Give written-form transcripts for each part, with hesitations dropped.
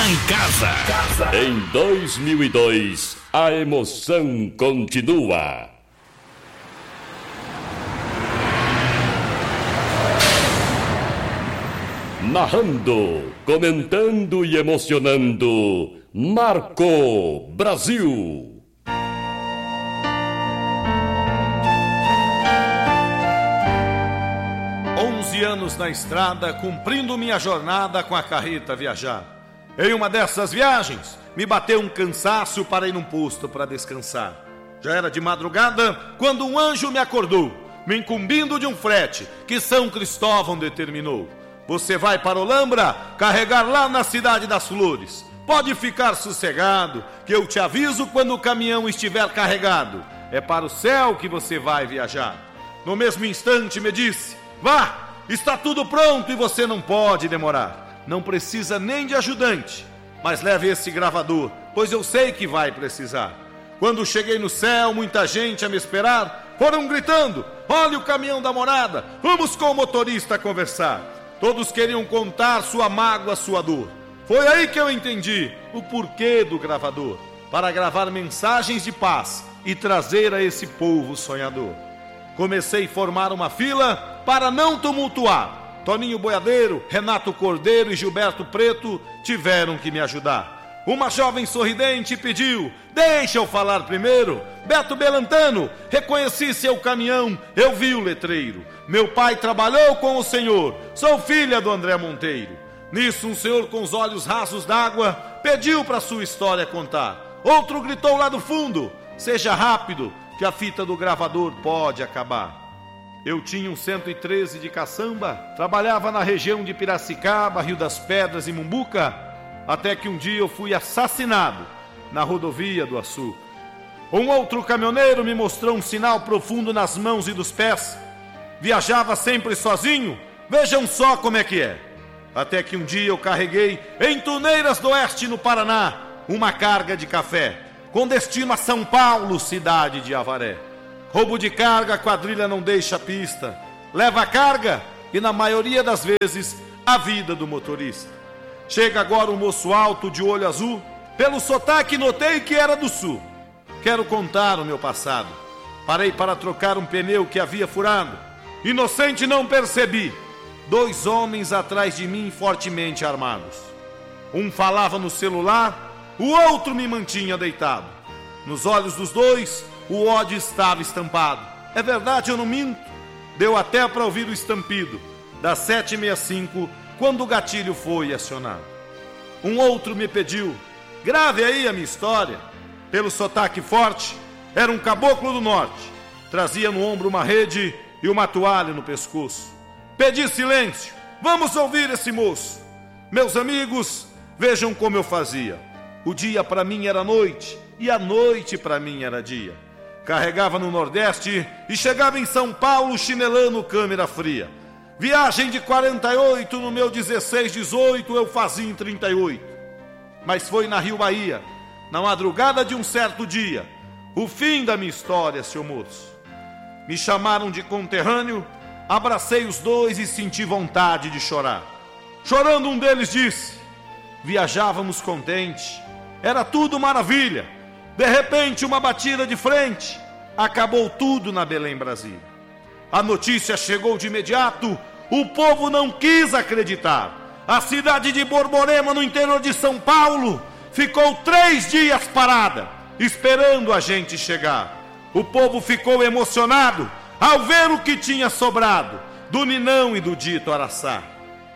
tá em casa. Em 2002, a emoção continua. Narrando, comentando e emocionando, Marco Brasil. Anos na estrada, cumprindo minha jornada com a carreta viajar. Em uma dessas viagens, me bateu um cansaço, parei num posto para descansar. Já era de madrugada, quando um anjo me acordou, me incumbindo de um frete que São Cristóvão determinou. Você vai para Olambra, carregar lá na cidade das flores. Pode ficar sossegado, que eu te aviso quando o caminhão estiver carregado. É para o céu que você vai viajar. No mesmo instante me disse, vá! Está tudo pronto e você não pode demorar. Não precisa nem de ajudante, mas leve esse gravador, pois eu sei que vai precisar. Quando cheguei no céu, muita gente a me esperar. Foram gritando, olha o caminhão da morada, vamos com o motorista conversar. Todos queriam contar sua mágoa, sua dor. Foi aí que eu entendi o porquê do gravador, para gravar mensagens de paz e trazer a esse povo sonhador. Comecei a formar uma fila para não tumultuar. Toninho Boiadeiro, Renato Cordeiro e Gilberto Preto tiveram que me ajudar. Uma jovem sorridente pediu, deixa eu falar primeiro. Beto Belantano, reconheci seu caminhão, eu vi o letreiro. Meu pai trabalhou com o senhor, sou filha do André Monteiro. Nisso um senhor com os olhos rasos d'água pediu para sua história contar. Outro gritou lá do fundo, seja rápido, que a fita do gravador pode acabar. Eu tinha um 113 de caçamba, trabalhava na região de Piracicaba, Rio das Pedras e Mumbuca, até que um dia eu fui assassinado na rodovia do Açu. Um outro caminhoneiro me mostrou um sinal profundo nas mãos e dos pés. Viajava sempre sozinho, vejam só como é que é. Até que um dia eu carreguei em Tuneiras do Oeste, no Paraná, uma carga de café, com destino a São Paulo, cidade de Avaré. Roubo de carga, a quadrilha não deixa pista. Leva a carga e, na maioria das vezes, a vida do motorista. Chega agora um moço alto, de olho azul. Pelo sotaque notei que era do sul. Quero contar o meu passado. Parei para trocar um pneu que havia furado. Inocente não percebi. 2 homens atrás de mim, fortemente armados. Um falava no celular, o outro me mantinha deitado. Nos olhos dos dois, o ódio estava estampado. É verdade, eu não minto. Deu até para ouvir o estampido das 7h65, quando o gatilho foi acionado. Um outro me pediu, grave aí a minha história. Pelo sotaque forte, era um caboclo do norte. Trazia no ombro uma rede e uma toalha no pescoço. Pedi silêncio, vamos ouvir esse moço. Meus amigos, vejam como eu fazia. O dia para mim era noite e a noite para mim era dia. Carregava no Nordeste e chegava em São Paulo chinelando câmera fria. Viagem de 48, no meu 16, 18 eu fazia em 38. Mas foi na Rio Bahia, na madrugada de um certo dia, o fim da minha história, seu moço. Me chamaram de conterrâneo, abracei os dois e senti vontade de chorar. Chorando, um deles disse, viajávamos contente, era tudo maravilha. De repente, uma batida de frente, acabou tudo na Belém, Brasília. A notícia chegou de imediato, o povo não quis acreditar. A cidade de Borborema, no interior de São Paulo, ficou 3 dias parada, esperando a gente chegar. O povo ficou emocionado ao ver o que tinha sobrado do Ninão e do dito Araçá.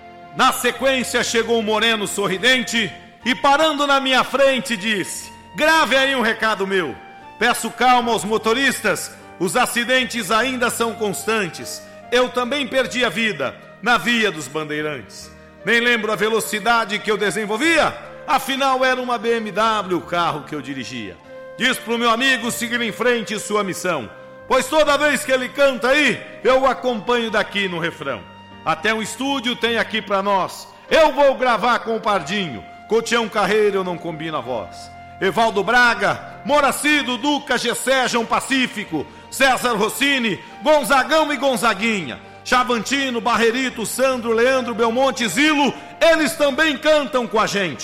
Na sequência chegou um moreno sorridente e, parando na minha frente, disse, grave aí um recado meu. Peço calma aos motoristas, os acidentes ainda são constantes. Eu também perdi a vida na via dos Bandeirantes. Nem lembro a velocidade que eu desenvolvia, afinal era uma BMW o carro que eu dirigia. Diz pro meu amigo seguir em frente sua missão, pois toda vez que ele canta aí, eu o acompanho daqui no refrão. Até um estúdio tem aqui pra nós, eu vou gravar com o Pardinho, com o Tião Carreiro eu não combino a voz. Evaldo Braga, Moracido, Duca, Gessé, João Pacífico, César Rossini, Gonzagão e Gonzaguinha, Chavantino, Barrerito, Sandro, Leandro, Belmonte, Zilo, eles também cantam com a gente.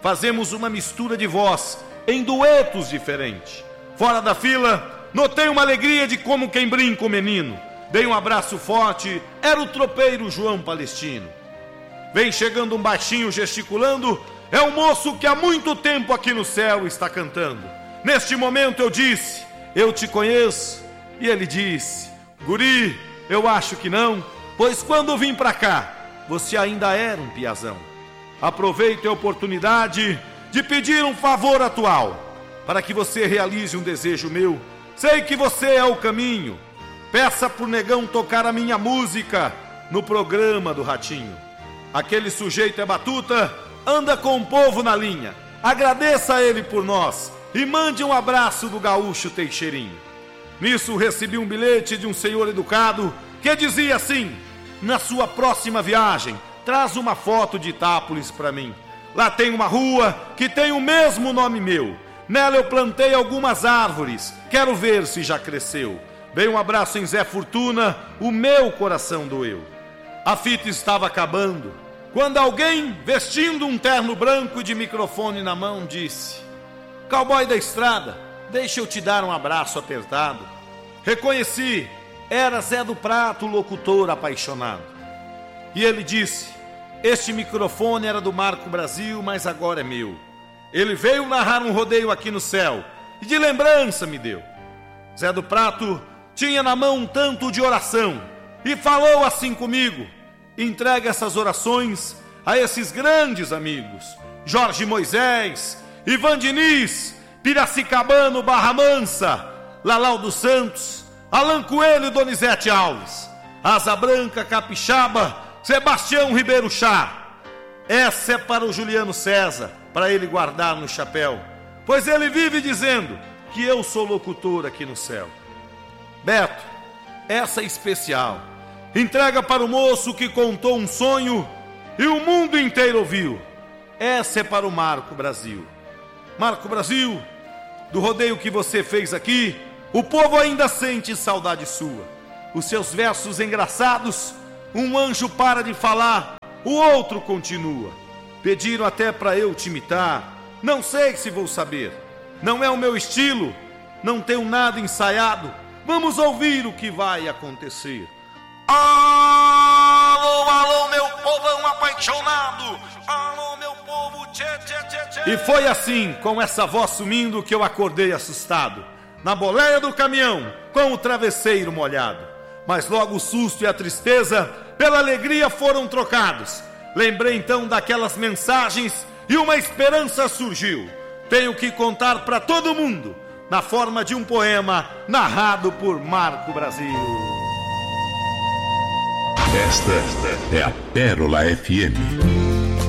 Fazemos uma mistura de voz em duetos diferentes. Fora da fila, notei uma alegria de como quem brinca o menino. Dei um abraço forte, era o tropeiro João Palestino. Vem chegando um baixinho gesticulando, é um moço que há muito tempo aqui no céu está cantando. Neste momento eu disse, eu te conheço, e ele disse, guri, eu acho que não, pois quando vim pra cá, você ainda era um piazão. Aproveito a oportunidade de pedir um favor atual, para que você realize um desejo meu. Sei que você é o caminho. Peça pro negão tocar a minha música no programa do Ratinho. Aquele sujeito é batuta, anda com o povo na linha. Agradeça a ele por nós e mande um abraço do gaúcho Teixeirinho. Nisso recebi um bilhete de um senhor educado que dizia assim, na sua próxima viagem, traz uma foto de Itápolis para mim. Lá tem uma rua que tem o mesmo nome meu. Nela eu plantei algumas árvores, quero ver se já cresceu. Dei um abraço em Zé Fortuna, o meu coração doeu. A fita estava acabando, quando alguém, vestindo um terno branco e de microfone na mão, disse, cowboy da estrada, deixa eu te dar um abraço apertado. Reconheci, era Zé do Prato, locutor apaixonado. E ele disse, este microfone era do Marco Brasil, mas agora é meu. Ele veio narrar um rodeio aqui no céu e de lembrança me deu. Zé do Prato tinha na mão um tanto de oração e falou assim comigo, entrega essas orações a esses grandes amigos, Jorge Moisés, Ivan Diniz, Piracicabano, Barra Mansa, Lalau dos Santos, Alan Coelho e Donizete Alves, Asa Branca, Capixaba, Sebastião Ribeiro Chá. Essa é para o Juliano César, para ele guardar no chapéu, pois ele vive dizendo que eu sou locutor aqui no céu. Beto, essa é especial. Entrega para o moço que contou um sonho e o mundo inteiro ouviu. Essa é para o Marco Brasil. Marco Brasil, do rodeio que você fez aqui, o povo ainda sente saudade sua. Os seus versos engraçados, um anjo para de falar, o outro continua. Pediram até para eu te imitar, não sei se vou saber. Não é o meu estilo, não tenho nada ensaiado. Vamos ouvir o que vai acontecer. Alô, alô, meu povão apaixonado. Alô, meu povo, tchê, tchê, tchê, tchê. E foi assim, com essa voz sumindo, que eu acordei assustado, na boleia do caminhão, com o travesseiro molhado. Mas logo o susto e a tristeza, pela alegria foram trocados. Lembrei então daquelas mensagens e uma esperança surgiu. Tenho que contar para todo mundo, na forma de um poema narrado por Marco Brasil. Esta é a Pérola FM.